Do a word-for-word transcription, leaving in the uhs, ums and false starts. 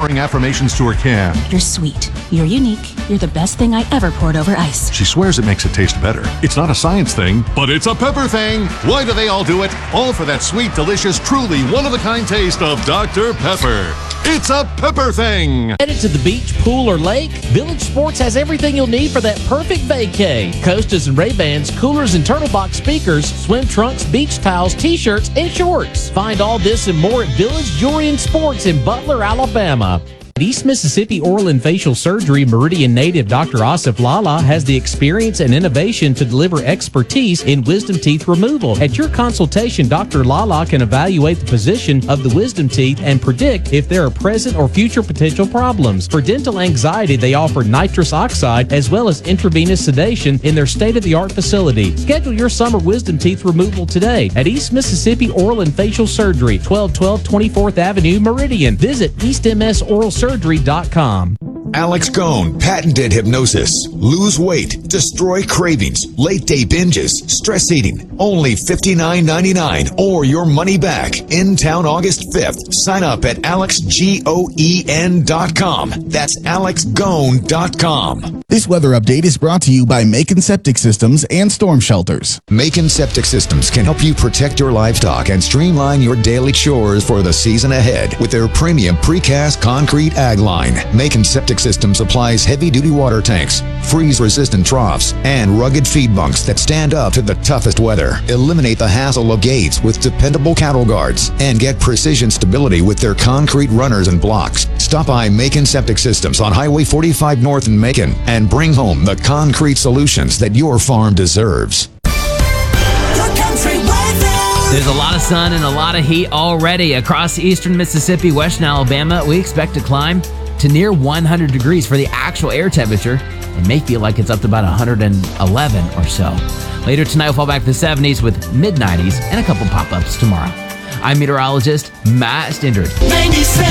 whispering affirmations to her can. You're sweet. You're unique. You're the best thing I ever poured over ice. She swears it makes it taste better. It's not a science thing, but it's a pepper thing. Why do they all do it? All for that sweet, delicious, truly one-of-a-kind taste of Doctor Pepper. It's a pepper thing. Headed to the beach, pool, or lake? Village Sports has everything you'll need for that perfect vacay. Costas and Ray-Bans, coolers and turtle box speakers, swim trunks, beach towels, t-shirts, and shorts. Find all this and more at Village Jewelry and Sports in Butler, Alabama. At East Mississippi Oral and Facial Surgery, Meridian native Doctor Asif Lala has the experience and innovation to deliver expertise in wisdom teeth removal. At your consultation, Doctor Lala can evaluate the position of the wisdom teeth and predict if there are present or future potential problems. For dental anxiety, they offer nitrous oxide as well as intravenous sedation in their state-of-the-art facility. Schedule your summer wisdom teeth removal today at East Mississippi Oral and Facial Surgery, twelve twelve twenty-fourth Avenue, Meridian. Visit east m s oral surgery dot com. Alex Cohn, patented hypnosis. Lose weight, destroy cravings, late day binges, stress eating. Only fifty-nine ninety-nine or your money back. In town August fifth. Sign up at alex goen dot com. That's alex goen dot com. This weather update is brought to you by Macon Septic Systems and Storm Shelters. Macon Septic Systems can help you protect your livestock and streamline your daily chores for the season ahead with their premium precast concrete ag line. Macon Septic Systems applies heavy-duty water tanks, freeze-resistant troughs, and rugged feed bunks that stand up to the toughest weather. Eliminate the hassle of gates with dependable cattle guards and get precision stability with their concrete runners and blocks. Stop by Macon Septic Systems on Highway forty-five North in Macon and bring home the concrete solutions that your farm deserves. There's a lot of sun and a lot of heat already across eastern Mississippi, western Alabama. We expect to climb to near one hundred degrees for the actual air temperature. It may feel like it's up to about one hundred eleven or so. Later tonight, we'll fall back to the seventies with mid nineties and a couple pop-ups tomorrow. I'm meteorologist Matt Stindard.